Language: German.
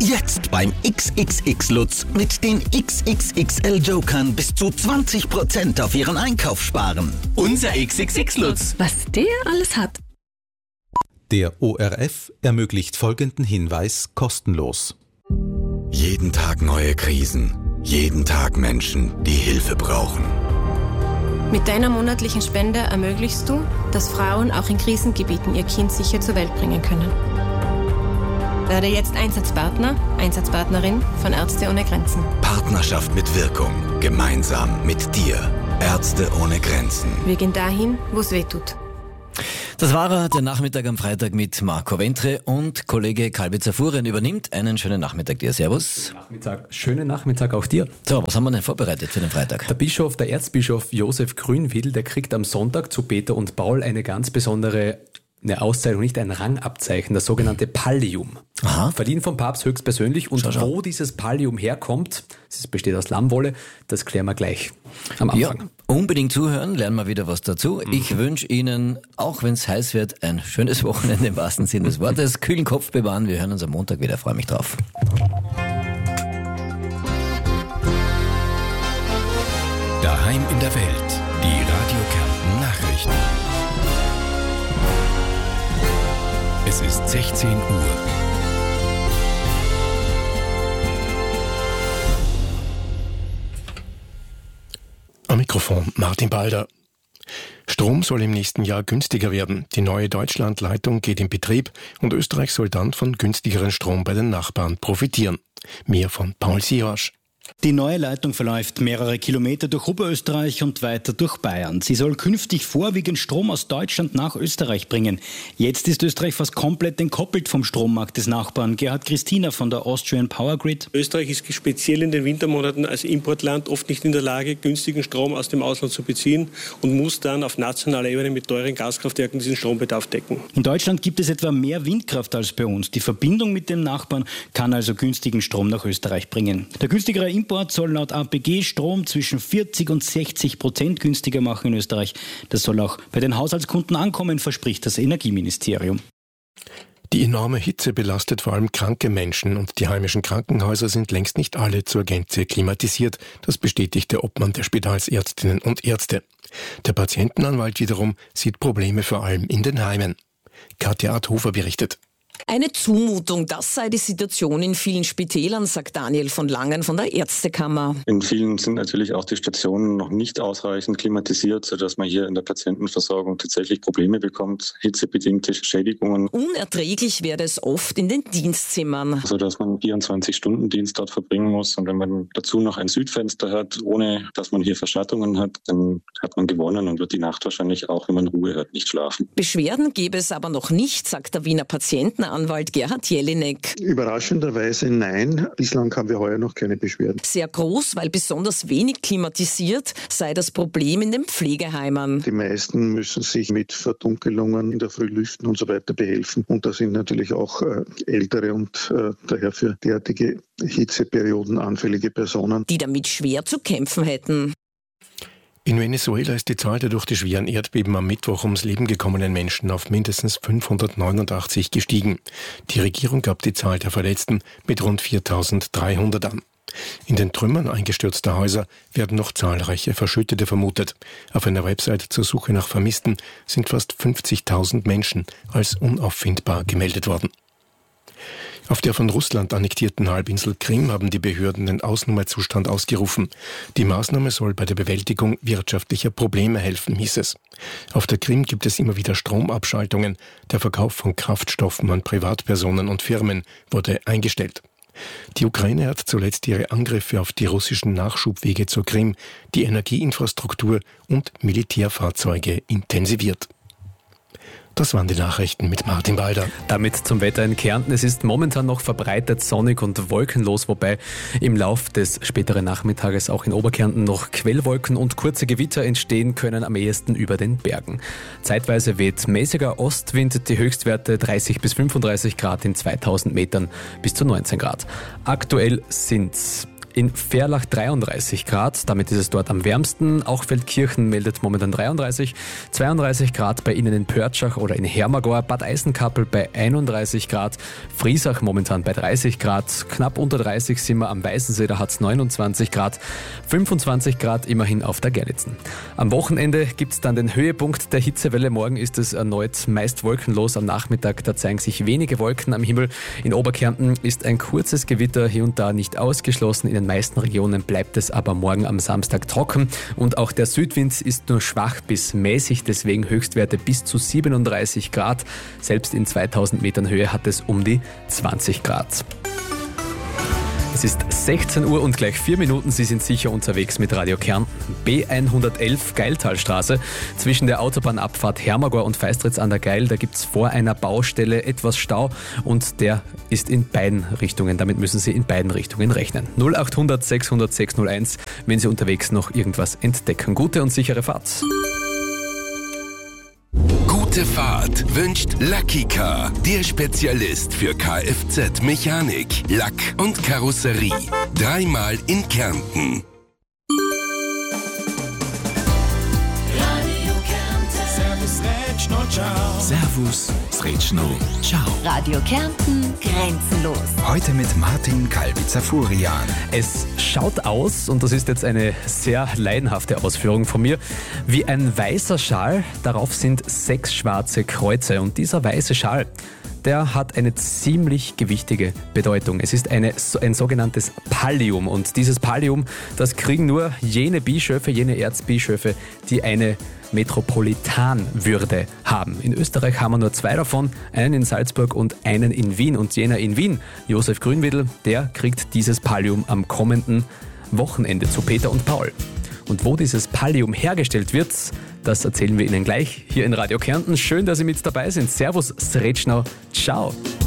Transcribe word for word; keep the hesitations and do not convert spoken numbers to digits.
Jetzt beim X X X Lutz mit den X X X L Jokern bis zu zwanzig Prozent auf Ihren Einkauf sparen. Unser X X X Lutz. Was der alles hat. Der O R F ermöglicht folgenden Hinweis kostenlos. Jeden Tag neue Krisen. Jeden Tag Menschen, die Hilfe brauchen. Mit deiner monatlichen Spende ermöglichst du, dass Frauen auch in Krisengebieten ihr Kind sicher zur Welt bringen können. Werde jetzt Einsatzpartner, Einsatzpartnerin von Ärzte ohne Grenzen. Partnerschaft mit Wirkung. Gemeinsam mit dir. Ärzte ohne Grenzen. Wir gehen dahin, wo es weh tut. Das war er, der Nachmittag am Freitag mit Marco Ventre und Kollege Kalbitzer-Fuhren übernimmt. Einen schönen Nachmittag dir. Servus. Nachmittag. Schönen Nachmittag auch dir. So, was haben wir denn vorbereitet für den Freitag? Der Bischof, der Erzbischof Josef Grünwedel, der kriegt am Sonntag zu Peter und Paul eine ganz besondere eine Auszeichnung, nicht ein Rangabzeichen, das sogenannte Pallium. Aha. Verliehen vom Papst höchstpersönlich. Und schau, schau. Wo dieses Pallium herkommt, es besteht aus Lammwolle, das klären wir gleich am Anfang. Ja, unbedingt zuhören, lernen wir wieder was dazu. Mhm. Ich wünsche Ihnen, auch wenn es heiß wird, ein schönes Wochenende im wahrsten Sinne des Wortes. Kühlen Kopf bewahren, wir hören uns am Montag wieder, freue mich drauf. Daheim in der Welt, die Radio Kärnten Nachrichten. Es ist sechzehn Uhr. Am Mikrofon Martin Balder. Strom soll im nächsten Jahr günstiger werden. Die neue Deutschlandleitung geht in Betrieb und Österreich soll dann von günstigeren Strom bei den Nachbarn profitieren. Mehr von Paul Siosch. Die neue Leitung verläuft mehrere Kilometer durch Oberösterreich und weiter durch Bayern. Sie soll künftig vorwiegend Strom aus Deutschland nach Österreich bringen. Jetzt ist Österreich fast komplett entkoppelt vom Strommarkt des Nachbarn. Gerhard Christina von der Austrian Power Grid. Österreich ist speziell in den Wintermonaten als Importland oft nicht in der Lage, günstigen Strom aus dem Ausland zu beziehen und muss dann auf nationaler Ebene mit teuren Gaskraftwerken diesen Strombedarf decken. In Deutschland gibt es etwa mehr Windkraft als bei uns. Die Verbindung mit dem Nachbarn kann also günstigen Strom nach Österreich bringen. Der günstigere Import soll laut A P G Strom zwischen vierzig und sechzig Prozent günstiger machen in Österreich. Das soll auch bei den Haushaltskunden ankommen, verspricht das Energieministerium. Die enorme Hitze belastet vor allem kranke Menschen und die heimischen Krankenhäuser sind längst nicht alle zur Gänze klimatisiert. Das bestätigt der Obmann der Spitalsärztinnen und Ärzte. Der Patientenanwalt wiederum sieht Probleme vor allem in den Heimen. Katja Adhofer berichtet. Eine Zumutung, das sei die Situation in vielen Spitälern, sagt Daniel von Langen von der Ärztekammer. In vielen sind natürlich auch die Stationen noch nicht ausreichend klimatisiert, sodass man hier in der Patientenversorgung tatsächlich Probleme bekommt, hitzebedingte Schädigungen. Unerträglich werde es oft in den Dienstzimmern. Sodass man vierundzwanzig Stunden Dienst dort verbringen muss und wenn man dazu noch ein Südfenster hat, ohne dass man hier Verschattungen hat, dann hat man gewonnen und wird die Nacht wahrscheinlich auch, wenn man Ruhe hat, nicht schlafen. Beschwerden gäbe es aber noch nicht, sagt der Wiener Patientenanwalt Gerhard Jelinek. Überraschenderweise nein. Bislang haben wir heuer noch keine Beschwerden. Sehr groß, weil besonders wenig klimatisiert sei das Problem in den Pflegeheimen. Die meisten müssen sich mit Verdunkelungen in der Früh lüften und so weiter behelfen. Und da sind natürlich auch äh, ältere und äh, daher für derartige Hitzeperioden anfällige Personen, die damit schwer zu kämpfen hätten. In Venezuela ist die Zahl der durch die schweren Erdbeben am Mittwoch ums Leben gekommenen Menschen auf mindestens fünfhundertneunundachtzig gestiegen. Die Regierung gab die Zahl der Verletzten mit rund viertausenddreihundert an. In den Trümmern eingestürzter Häuser werden noch zahlreiche Verschüttete vermutet. Auf einer Website zur Suche nach Vermissten sind fast fünfzigtausend Menschen als unauffindbar gemeldet worden. Auf der von Russland annektierten Halbinsel Krim haben die Behörden den Ausnahmezustand ausgerufen. Die Maßnahme soll bei der Bewältigung wirtschaftlicher Probleme helfen, hieß es. Auf der Krim gibt es immer wieder Stromabschaltungen. Der Verkauf von Kraftstoffen an Privatpersonen und Firmen wurde eingestellt. Die Ukraine hat zuletzt ihre Angriffe auf die russischen Nachschubwege zur Krim, die Energieinfrastruktur und Militärfahrzeuge intensiviert. Das waren die Nachrichten mit Martin Balder. Damit zum Wetter in Kärnten. Es ist momentan noch verbreitet sonnig und wolkenlos, wobei im Lauf des späteren Nachmittages auch in Oberkärnten noch Quellwolken und kurze Gewitter entstehen können, am ehesten über den Bergen. Zeitweise weht mäßiger Ostwind, die Höchstwerte dreißig bis fünfunddreißig Grad in zweitausend Metern bis zu neunzehn Grad. Aktuell sind in Verlach dreiunddreißig Grad, damit ist es dort am wärmsten. Auch Feldkirchen meldet momentan dreiunddreißig, zweiunddreißig Grad bei Ihnen in Pörtschach oder in Hermagor, Bad Eisenkappel bei einunddreißig Grad, Friesach momentan bei dreißig Grad, knapp unter dreißig sind wir am Weißensee, da hat es neunundzwanzig Grad, fünfundzwanzig Grad immerhin auf der Gerlitzen. Am Wochenende gibt es dann den Höhepunkt der Hitzewelle. Morgen ist es erneut meist wolkenlos. Am Nachmittag, da zeigen sich wenige Wolken am Himmel. In Oberkärnten ist ein kurzes Gewitter hier und da nicht ausgeschlossen. In den meisten Regionen bleibt es aber morgen am Samstag trocken. Und auch der Südwind ist nur schwach bis mäßig, deswegen Höchstwerte bis zu siebenunddreißig Grad. Selbst in zweitausend Metern Höhe hat es um die zwanzig Grad. Es ist sechzehn Uhr und gleich vier Minuten. Sie sind sicher unterwegs mit Radio Kärnten. B hundertelf Geiltalstraße. Zwischen der Autobahnabfahrt Hermagor und Feistritz an der Geil, da gibt es vor einer Baustelle etwas Stau und der ist in beiden Richtungen. Damit müssen Sie in beiden Richtungen rechnen. null acht hundert sechshundert sechshunderteins, wenn Sie unterwegs noch irgendwas entdecken. Gute und sichere Fahrt. Gute Fahrt wünscht Lucky Car, der Spezialist für Kfz-Mechanik, Lack und Karosserie. Dreimal in Kärnten. Servus, Sretschno, ciao. Radio Kärnten, grenzenlos. Heute mit Martin Kalbitzer-Furian. Es schaut aus, und das ist jetzt eine sehr laienhafte Ausführung von mir, wie ein weißer Schal. Darauf sind sechs schwarze Kreuze. Und dieser weiße Schal, der hat eine ziemlich gewichtige Bedeutung. Es ist eine, ein sogenanntes Pallium. Und dieses Pallium, das kriegen nur jene Bischöfe, jene Erzbischöfe, die eine Metropolitanwürde haben. In Österreich haben wir nur zwei davon, einen in Salzburg und einen in Wien. Und jener in Wien, Josef Grünwedel, der kriegt dieses Pallium am kommenden Wochenende zu Peter und Paul. Und wo dieses Pallium hergestellt wird, das erzählen wir Ihnen gleich hier in Radio Kärnten. Schön, dass Sie mit dabei sind. Servus, Sretschno, ciao.